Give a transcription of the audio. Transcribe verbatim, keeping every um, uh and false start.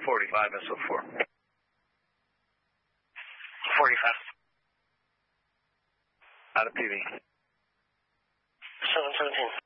forty-five S O four. forty-five. Out of P V. seven seventeen.